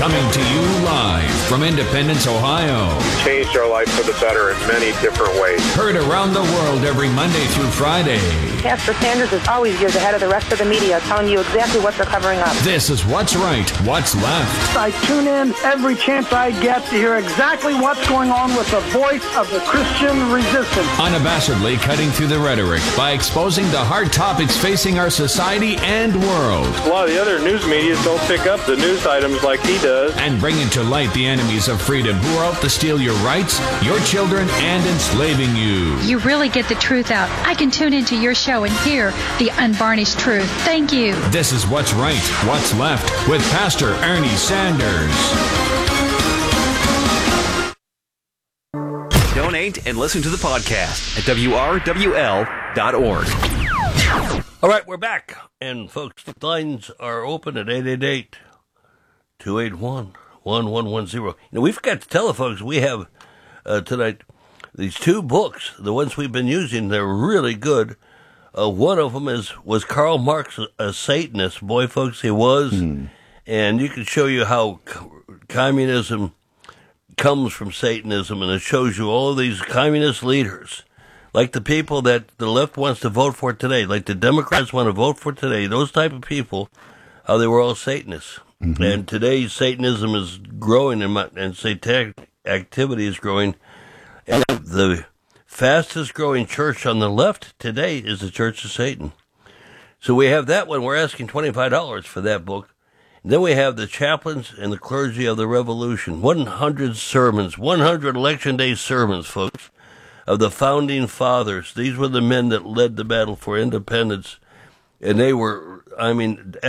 Coming to you live from Independence, Ohio. Changed our life for the better in many different ways. Heard around the world every Monday through Friday. Pastor Sanders is always years ahead of the rest of the media, telling you exactly what they're covering up. This is What's Right, What's Left. I tune in every chance I get to hear exactly what's going on with the voice of the Christian resistance. Unabashedly cutting through the rhetoric by exposing the hard topics facing our society and world. A lot of the other news media don't pick up the news items like he does. And bringing to light the enemies of freedom who are out to steal your rights, your children, and enslaving you. You really get the truth out. I can tune into your show and hear the unvarnished truth. Thank you. This is What's Right, What's Left with Pastor Ernie Sanders. Donate and listen to the podcast at WRWL.org. All right, we're back. And, folks, the lines are open at 888-281-1110. Now, we forgot to tell the folks we have tonight these two books, the ones we've been using. They're really good. One of them was Karl Marx, a Satanist. Boy, folks, he was. And you can show you how communism comes from Satanism, and it shows you all of these communist leaders, like the people that the left wants to vote for today, like the Democrats want to vote for today, those type of people, how they were all Satanists. And today Satanism is growing and satanic activity is growing. And the fastest growing church on the left today is the Church of Satan. So we have that one. We're asking $25 for that book. And then we have the Chaplains and the Clergy of the Revolution. 100 sermons, 100 Election Day sermons, folks, of the Founding Fathers. These were the men that led the battle for independence. And they were,